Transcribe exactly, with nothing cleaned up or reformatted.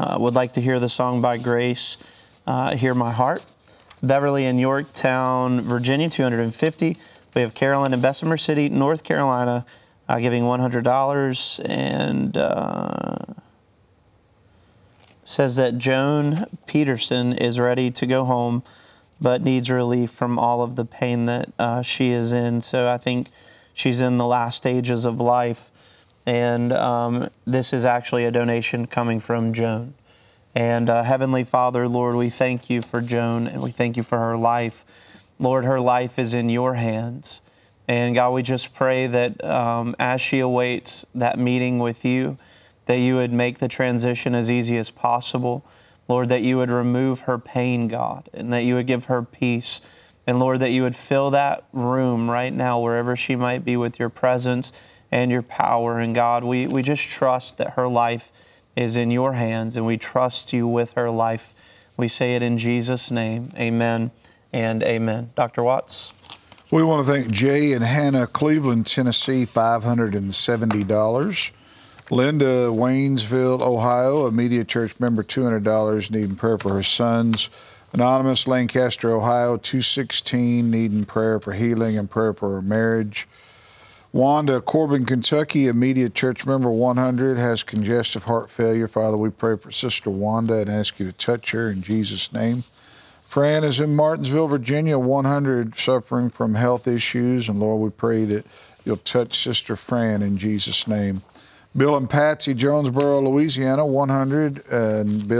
uh, would like to hear the song by Grace, uh, Hear My Heart. Beverly in Yorktown, Virginia, two hundred fifty dollars. We have Carolyn in Bessemer City, North Carolina, uh, giving one hundred dollars. And uh, says that Joan Peterson is ready to go home, but needs relief from all of the pain that uh, she is in. So I think she's in the last stages of life. And um, this is actually a donation coming from Joan. And uh, Heavenly Father, Lord, we thank you for Joan, and we thank you for her life. Lord, her life is in your hands. And God, we just pray that um, as she awaits that meeting with you, that you would make the transition as easy as possible. Lord, that you would remove her pain, God, and that you would give her peace. And Lord, that you would fill that room right now, wherever she might be, with your presence and your power. And God, we, we just trust that her life is in your hands, and we trust you with her life. We say it in Jesus' name. Amen and amen. Doctor Watts. We want to thank Jay and Hannah, Cleveland, Tennessee, five hundred seventy dollars. Linda, Waynesville, Ohio, immediate church member, two hundred dollars, needing prayer for her sons. Anonymous, Lancaster, Ohio, two sixteen, needing prayer for healing and prayer for her marriage. Wanda, Corbin, Kentucky, immediate church member, one hundred, has congestive heart failure. Father, we pray for Sister Wanda and ask you to touch her in Jesus' name. Fran is in Martinsville, Virginia, one hundred, suffering from health issues. And Lord, we pray that you'll touch Sister Fran in Jesus' name. Bill and Patsy, Jonesboro, Louisiana, one hundred, and Bill